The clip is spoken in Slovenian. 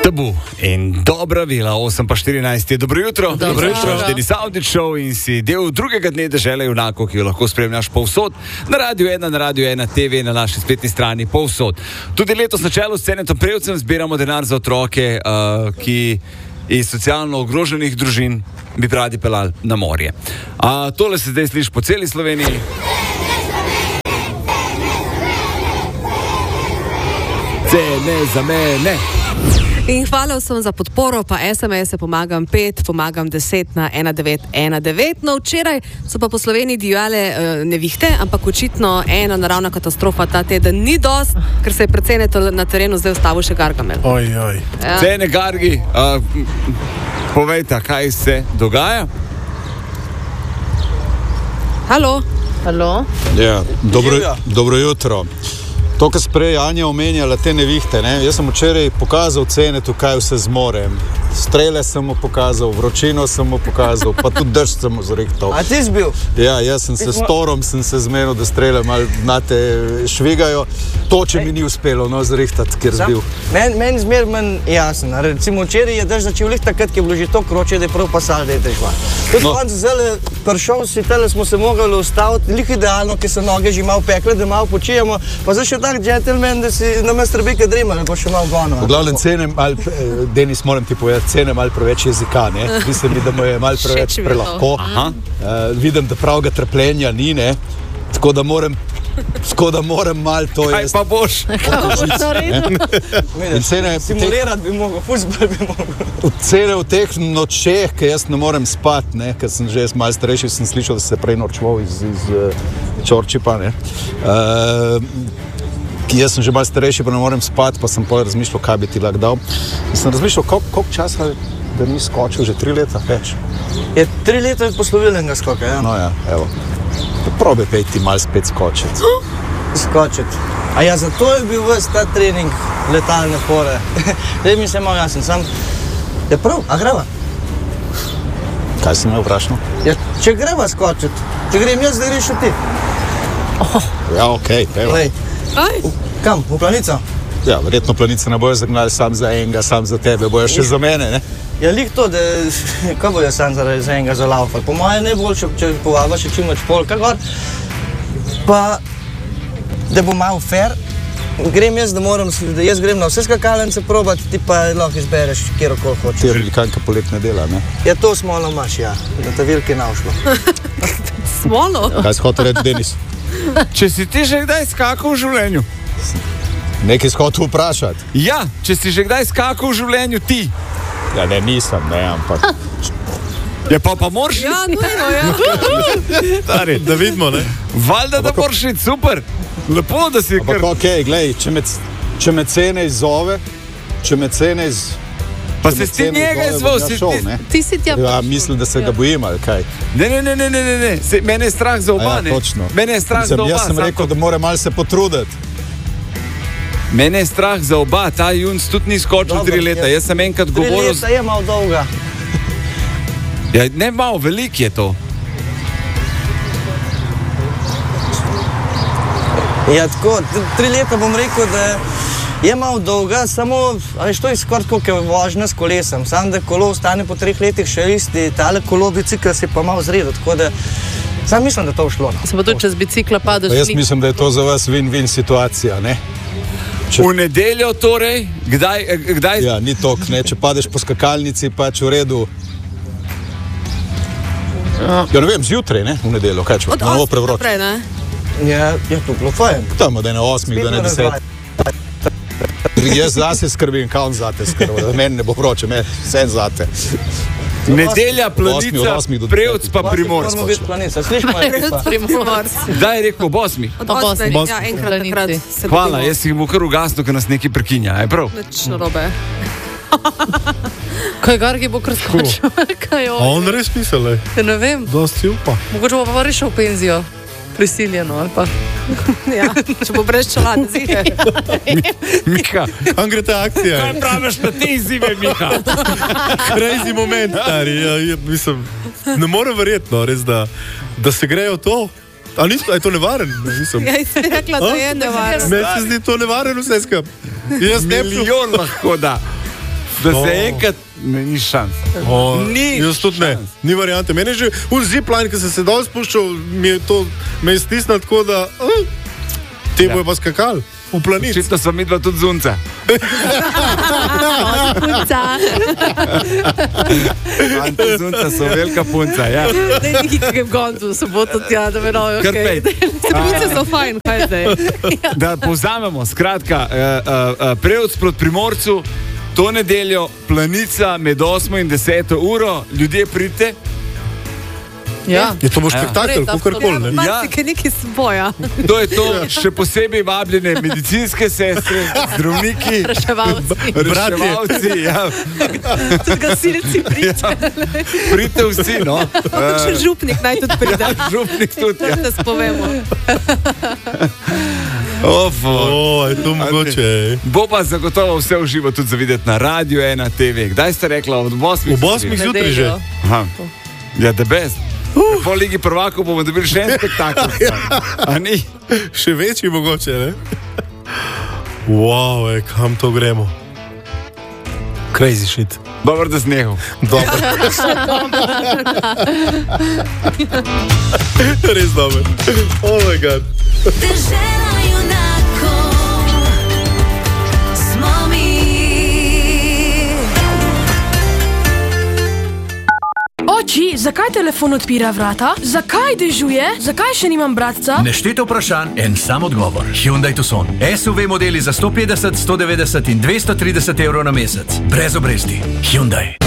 Tabu in dobra vila, 8:14 je dobro jutro. Dobro jutro. Denis Avdić Show in si del drugega dne dežele junakov, ki jo lahko spremljaš povsod, na Radio 1, na Radio 1 TV, na naši spletni strani povsod. Tudi letos na čelu s Cenetom Prevcem zbiramo denar za otroke, ki iz socialno ogroženih družin bi radi pelali na morje. Tole se zdaj sliši po celi Sloveniji. Cene za mene. In hvala vsem za podporo, pa SMS-e pomagam 5, pomagam 10 na 1919. No, včeraj so pa po Sloveniji divjale nevihte, ampak očitno ena naravna katastrofa ta teden ni dost, ker se je predvsej na terenu zdaj ustavil še Gargamel. Ja. Cene Gargi, povejte, kaj se dogaja? Halo? Ja, dobro jutro. To, kar sprej Anja omenjala, te nevihte, ne? Jaz sem včeraj pokazal Cenetu, kaj vse zmorem. Strele sem mu pokazal, vročino sem mu pokazal, pa tudi drž sem mu zrihtal. A ti si bil? Ja, jaz sem se s Torom zmenil, da strele malo švigajo. To, če mi ni uspelo, zrihtati, kjer si bil. Meni zmer manj jasen. Recimo včeraj je drž začel lih takrat, ki je bilo že to kroče, da je prav pasal, da je tešla. Tudi konc zdaj prišel si, tele smo se mogli ustaviti, lih idealno, ki so noge že malo pekle, da malo počijemo, pa zdaj še tak džentelmen, da si namesto rebeke dremali, pa še malo gono. V glavnem cenem, Denis, moram ti povedati, cenem malo preveč jezika, ne? Mislim, da mu je malo preveč prelahko. Vidim, da pravega trpljenja ni, ne? Tako da moram malo to Kaj pa boš? Simulirati bi mogel, fuzbol bi mogel. Cene v teh nočeh, ker jaz ne morem spati, ne? Ker sem že malo starejši, sem slišal, da se prej norčval iz Čorčipa, ne? Jaz sem že malo starejši, pa ne morem spati, pa sem potem razmišljal, kaj bi ti lahko dal. In sem razmišljal, koliko časa, da ni skočil, že 3 leta več. Je 3 leta poslovilnega skoka, ja? No ja, evo. Probi pejti malo spet skočiti. Skočiti. A ja, zato je bil ves ta trening letalne fore. Zdaj mi se malo jasen, sam je prav, a greva? Kaj si me vprašal? Ja, če greva skočiti, če grem jaz, zdaj rešil ti. Ja, okej, evo. Kam? V planico? Ja, verjetno planice ne bojo zagnali sam za enega, sam za tebe, bojo še za mene, ne? Ja, lik to, da kaj bojo sam za enega zalaufali. Po moje najboljše, če povaba še čim več polka gor, pa da bo malo fair, grem jaz, da jaz grem na vse skakalence probati, ti pa lahko izbereš, kjerokoli hočeš. Ti velikanka poletne dela, ne? Ja, to smolo imaš, ja, da te vilke naušlo. Smolo? Kaj si hotel reči, Denis? Če si ti že kdaj skakal v življenju? Nekaj si hotel vprašati? Ja, če si že kdaj skakal v življenju ti? Ja, ne, nisem, ne, ampak... Ja, pa moraš... Ja, nujno, ja. Stari, da vidimo, ne? Valjda, da moraš iti, super. Lepo, da si kar... Ampak okej, glej, če me Cene izzove, Pa se ti njega izval, si ti... Ti si tja... Ja, mislim, da se ga bojim, ali kaj? Ne. Mene je strah za oba, ne? Ja, točno. Mene je strah za oba. Jaz sem rekel, da mora malo se potruditi. Mene je strah za oba, ta Junc tudi ni skočil 3 leta. Jaz sem enkrat govoril... 3 leta je malo dolga. Ja, ne malo, velik je to. Ja, tako, 3 leta bom rekel, da je malo dolga, samo, veš, to je skoraj tako, kot vožnja s kolesem. Samo, da kolo ostane po 3 letih še isti, tale kolo bicikl se je pa malo zredil, tako da sam mislim, da to šlo. No. Se pa tudi čez bicikla padeš. Jaz mislim, da je to za vas win-win situacija, ne? V nedeljo torej, kdaj? Ja, ni tok, ne, če padeš po skakalnici, pač v redu. Ja, ne vem, zjutraj, ne, v nedeljo, kaj če, na novo prevroč. Naprej, ne? Ja, to bilo fajn. Tam, da je na 8, da je na 10. Jaz zase skrbim, kao on zate skrbim, da meni ne bo vroče, vse zate. Nedelja, Planica, Prevc pa Primorsk. Moramo biti Planica, sliš pa je. Daj je rekel Bosmi. Ja, enkrat takrat se Hvala, jaz si mu kar ugasno, ker nas nekaj prekinja, je prav? Nič narobe. Kaj Gargi bo kar skočil? A on res misle? Ne vem. Dosti upa. Mogoče bo pa rešil v penzijo. Prisiljeno, ali pa? Ja, če bo brez čelade, zihe. Mika, kam gre ta akcija? kaj praviš na te izzive, Mika? Crazy moment, stari. Ja, mislim, ne morem verjetno, res, da se grejo to. A je to nevaren? Ja, si rekla, da je nevaren. Meni se zdi to nevaren vse skup. Milijon lahko da. Da se enkrat ni šans. Ni jaz tudi ne, ni variante. Meni je že zipline, ki sem se dol spuščal, me je stisnil tako, da te bojo pa skakali v planici. Očitno sva midva tudi zunca. Zunca so velika punca, ja. Ne, nekaj goncu v soboto tja, da me nojo. Kar pej. Sredice so fajn, kaj zdaj? Da povzamemo, skratka, Prevc proti Primorcu, to nedeljo, Planica med 8 in 10 uro, ljudje pridite. Ja. Je to bo spektakel, kakorkoli, ne? Ja, nekaj svoja. To je to, še posebej vabljene medicinske sestre, zdravniki, reševalci, ja. Tudi gasilci pridite. Pridite vsi, no. Še župnik naj tudi pride. Ja, župnik tudi, ja. Da spovemo. Je to mogoče. Bo pa zagotovo vse v živo tudi zavideti na Radio 1 TV. Kdaj ste rekla? Ob 8. Ob 8 zjutraj že. Aha. Ja, the best. Po Ligi prvakov bomo dobili še en spektakel. A ni? Še večji mogoče, ne? Wow, kam to gremo? Crazy shit. Dobro, da snehal. Dobro. Res dobro. Oh my god. Dežela junakov smo mi. Oči, zakaj telefon odpira vrata? Zakaj dežuje? Zakaj še nimam bratca? Neštete vprašanj, en sam odgovor. Hyundai Tucson. SUV modeli za 150, 190 in 230 evrov na mesec. Brez obresti. Hyundai.